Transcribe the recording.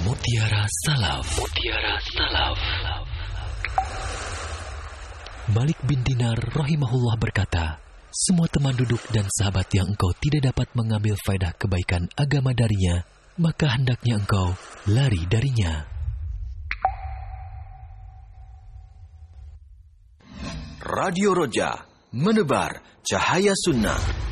Mutiara Salaf. Mutiara Salaf. Malik bin Dinar rahimahullah berkata, semua teman duduk dan sahabat yang engkau tidak dapat mengambil faedah kebaikan agama darinya, maka hendaknya engkau lari darinya. Radio Roja, menebar cahaya sunnah.